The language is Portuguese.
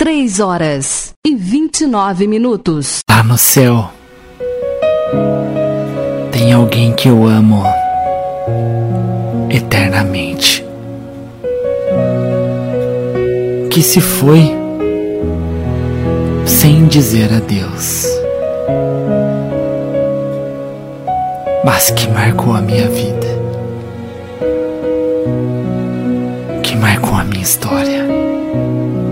3h29. Lá no céu tem alguém que eu amo eternamente, que se foi sem dizer adeus, mas que marcou a minha vida, que marcou a minha história.